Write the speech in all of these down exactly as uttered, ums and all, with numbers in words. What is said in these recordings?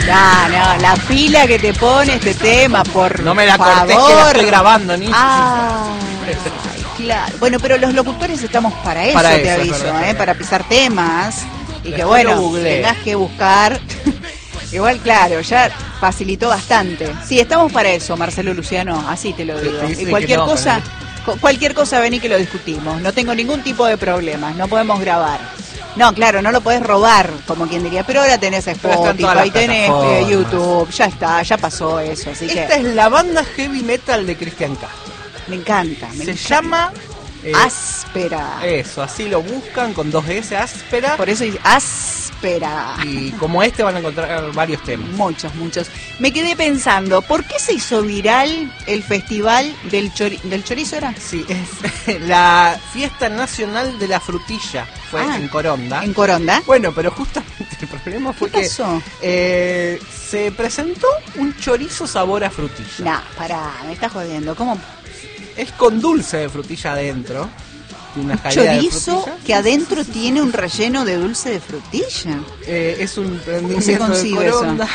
No, no, la pila que te pone este tema, por No me la favor. cortés, que la estoy grabando, ni. Ah, claro. Bueno, pero los locutores estamos para eso, Para te eso, aviso, es verdad, ¿eh? es Para pisar temas. Y que Después lo bueno, googleé. tengas que buscar. Igual, claro, ya facilitó bastante. Sí, estamos para eso, Marcelo Luciano, así te lo digo. Sí, sí, Y que cualquier no, cosa, cu- cualquier cosa vení que lo discutimos. No tengo ningún tipo de problemas, no podemos grabar. No, claro, no lo podés robar, como quien diría, pero ahora tenés Pero están todas las Spotify, tenés eh, plataformas. YouTube, ya está, ya pasó eso, así que Esta es la banda heavy metal de Cristian Castro. me encanta. Me Se encanta. llama... eh, Áspera. Eso, así lo buscan con dos S, áspera. Por eso dice áspera. Y como este van a encontrar varios temas. Muchos, muchos. Me quedé pensando, ¿por qué se hizo viral el festival del, chori- del chorizo? ¿Era? Sí, es la fiesta nacional de la frutilla. Fue Ah, en Coronda. ¿En Coronda? Bueno, pero justamente el problema fue ¿Qué que pasó? eh, se presentó un chorizo sabor a frutilla. Nah, pará, me estás jodiendo. ¿Cómo? Es con dulce de frutilla adentro. Una Un jalea de chorizo frutilla. que adentro tiene un relleno de dulce de frutilla. Eh, es un ¿Cómo se emprendimiento de concibe eso? Coronda.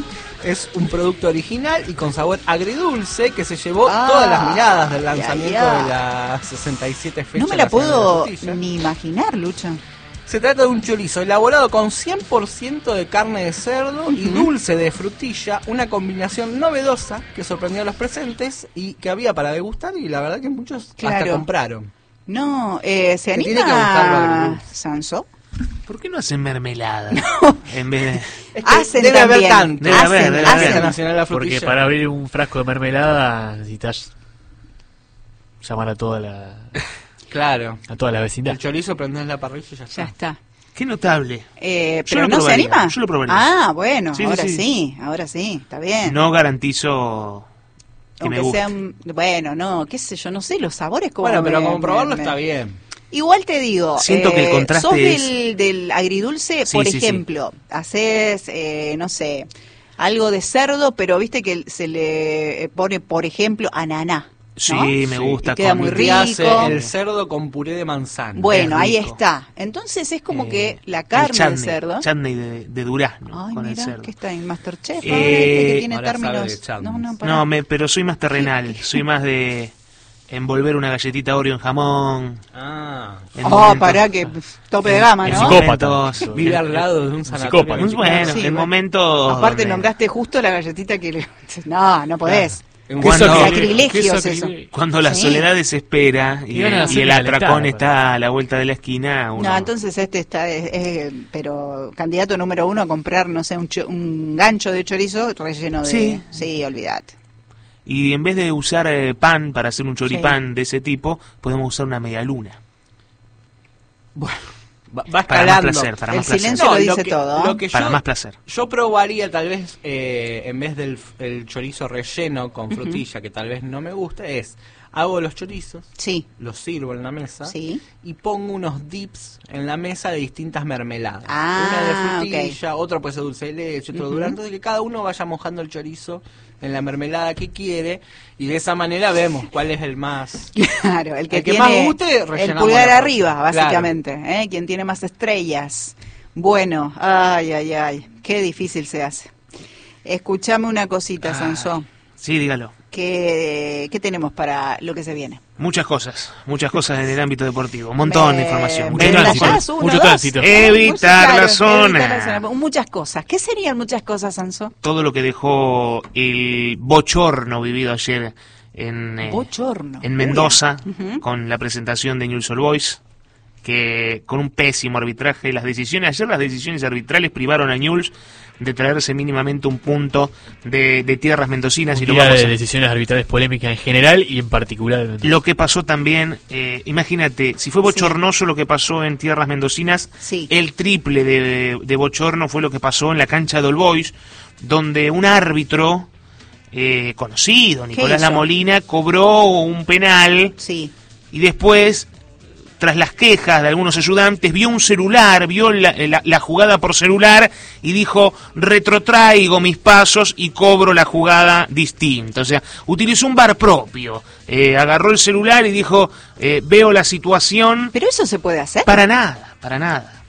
Es un producto original y con sabor agridulce que se llevó Ah, todas las miradas del ay, lanzamiento ay. de la sesenta y siete fecha. No me la nacional puedo de frutilla. ni imaginar, Lucha. Se trata de un chorizo elaborado con cien por ciento de carne de cerdo y dulce de frutilla, una combinación novedosa que sorprendió a los presentes y que había para degustar y la verdad que muchos hasta Claro. compraron. No, eh, ¿se Te tiene que gustar lo anima agridulce. Sanso? ¿Por qué no hacen mermelada? En vez de... Es que Hacen debe haber también. tanto. Debe haber, Hacen, debe La haber. fiesta hacen. nacional de la Porque frutilla. para abrir un frasco de mermelada necesitas llamar a toda la Claro. a toda la El vecindad. chorizo prendés en la parrilla y ya está. Ya está. Qué notable. Eh, Yo ¿Pero lo no se probaría, anima? yo lo probaría. Ah, bueno, Sí, sí, ahora sí. sí. ahora sí, está bien. No garantizo que me Aunque guste. sea un- bueno, no, qué sé yo, no sé, los sabores como Bueno, pero me- como probarlo me- está me- bien. Igual te digo, Siento que el contraste sos es- del, del agridulce, Sí, por sí, sí. ejemplo, haces, eh, no sé, algo de cerdo, pero viste que se le pone, por ejemplo, ananá. ¿no? Sí, me Sí, gusta. y queda con- muy Y rico. hace el cerdo con puré de manzana. Bueno, Es ahí rico. está. Entonces es como Eh, que la el carne de chutney, cerdo. chutney de, de durazno Ay, con el mira, cerdo. que está en Masterchef. Eh, ahora este que tiene ahora sabe de términos. chutneys. No, no, pará. No, me, pero soy más terrenal. Soy más de envolver una galletita Oreo en jamón. Ah. en Oh, momentos- pará, que pf, tope de gama, en ¿no? psicópata. momentos- Vive al lado de un sanatorio. psicópata. Muy bueno, Sí, en bueno. momentos. Aparte donde- nombraste justo la galletita que le... No, no podés. En Cuando- Qué Qué sacrilegio es eso. Cuando la Sí. soledad desespera y, Y van a y hacer el calentar, atracón pues. está a la vuelta de la esquina. Uno... No, entonces este está, es- es, pero candidato número uno a comprar, no sé, un, cho- un gancho de chorizo relleno de... Sí. Sí, olvídate. Y en vez de usar eh, pan para hacer un choripán de ese tipo, podemos usar una media luna. Bueno, va, va Para más escalando. placer, para El más placer. silencio No, lo lo dice que- todo. lo que Para yo- más placer. Yo probaría tal vez, eh, en vez del el chorizo relleno con frutilla, que tal vez no me guste, es, hago los chorizos, Sí, los sirvo en la mesa sí. y pongo unos dips en la mesa de distintas mermeladas. Ah, Una de frutilla, otra puede ser dulce de leche, otro Ujú. durante, entonces que cada uno vaya mojando el chorizo en la mermelada que quiere y de esa manera vemos cuál es el más... Claro, el que, El que tiene más guste, el rellenamos pulgar la arriba, próxima. básicamente, ¿eh? Quien tiene más estrellas. Bueno, ay, ay, ay, qué difícil se hace. Escuchame una cosita, Ah. Sansó. Sí, dígalo. ¿Qué, ¿Qué tenemos para lo que se viene? Muchas cosas, muchas cosas en el ámbito deportivo. Un montón de Me- información. ¿me Mucho tránsito, detallás uno, mucho dos? tránsito. Evitar Claro, la zona. evitar la zona. Muchas cosas. ¿Qué serían muchas cosas, Sansó? Todo lo que dejó el bochorno vivido ayer en, eh, Bochorno. en Mendoza Ujú. con la presentación de Newell's Old Boys, que con un pésimo arbitraje, las decisiones, ayer las decisiones arbitrales privaron a Newell's de traerse mínimamente un punto de, de tierras mendocinas. Un Y lo día vamos de a... decisiones arbitrales polémicas en general y en particular en Mendoza. Lo que pasó también, eh, imagínate, si fue bochornoso lo que pasó en tierras mendocinas, Sí. el triple de, de bochorno fue lo que pasó en la cancha de All Boys, donde un árbitro eh, conocido, Nicolás hizo? Lamolina, cobró un penal Sí. y después, tras las quejas de algunos ayudantes, vio un celular, vio la, la- la jugada por celular y dijo, retrotraigo mis pasos y cobro la jugada distinta. O sea, utilizó un bar propio, eh, agarró el celular y dijo, eh, veo la situación. ¿Pero eso se puede hacer? Para nada, para nada.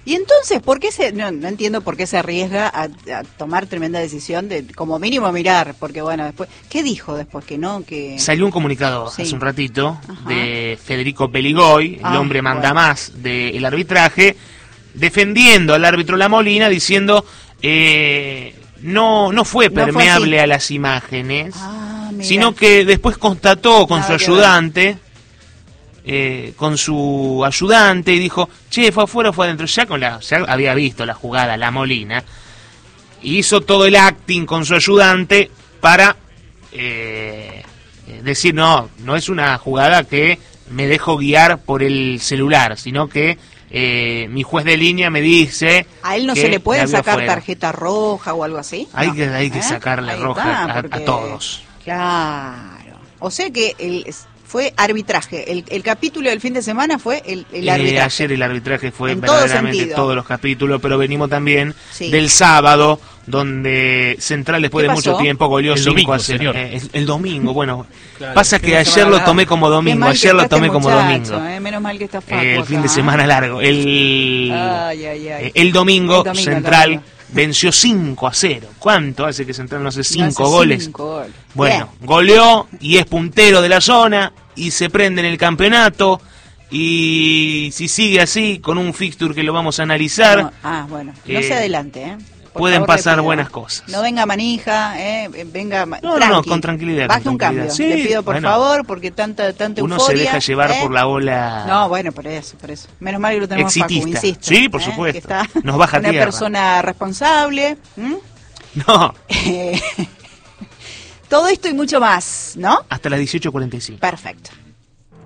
Y entonces, ¿por qué se, no, no entiendo por qué se arriesga a, a tomar tremenda decisión de, como mínimo, mirar? Porque bueno, después, ¿qué dijo después? Que no, que... Salió un comunicado Sí. hace un ratito Ajá. de Federico Peligoy, el Ah, hombre manda bueno. más del arbitraje, defendiendo al árbitro La Molina, diciendo eh, no, no fue No fue permeable así. a las imágenes, Ah, mira. sino que después constató con Nada su que ver. ayudante, eh, con su ayudante, y dijo, che, fue afuera o fue adentro, ya, con la, ya había visto la jugada La Molina, y hizo todo el acting con su ayudante para eh, decir, no, no es una jugada que me dejo guiar por el celular, sino que eh, mi juez de línea me dice... ¿A él no que se le puede la vio sacar afuera. tarjeta roja o algo así? Hay No. que- hay que ¿Eh? sacarle Ahí roja está, a- a porque- todos. Claro. O sea que el, es- fue arbitraje. El, el capítulo del fin de semana fue el, el Eh, arbitraje. ayer el arbitraje fue En todo verdaderamente sentido. todos los capítulos, pero venimos también Sí. del sábado, donde Central después ¿Qué de pasó? mucho tiempo goleó El cinco domingo, a cero. señor. Eh, el, el domingo, bueno, Claro. pasa que Fin de ayer semana lo largo. tomé como Qué domingo, mal que ayer lo está tomé este como muchacho, domingo. eh, Menos mal que está Facu Eh, el fin acá, de ¿eh? semana largo. El, Ay, ay, ay. eh, el domingo, El domingo, el Central domingo. venció cinco a cero. ¿Cuánto hace que Central no hace No cinco hace goles? cinco goles. Bueno, Bien. goleó y es puntero de la zona y se prende en el campeonato. Y si sigue así, con un fixture que lo vamos a analizar, No, ah, bueno. No eh, se adelante, ¿eh? Por pueden favor, le pasar pido. buenas cosas. No venga manija, ¿eh? Venga. ma- No, no, tranqui. no, con tranquilidad, Baje con un cambio. tranquilidad. Sí, Le pido por bueno. favor, porque tanta, tanta uno euforia. se deja llevar ¿eh? por la ola No, bueno, por eso, por eso. Menos mal que lo tenemos a Facu, exitista. insisto. Sí, por ¿eh? supuesto. Que está Nos baja una tierra. persona responsable. ¿m? No, Eh, Todo esto y mucho más, ¿no? hasta las dieciocho cuarenta y cinco. Perfecto.